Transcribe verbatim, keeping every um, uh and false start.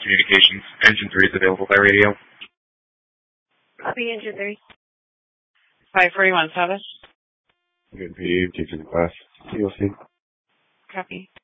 Communications. Engine three is available by radio. Copy engine three. five forty-one South. Good P, teaching the class. C O C. Copy.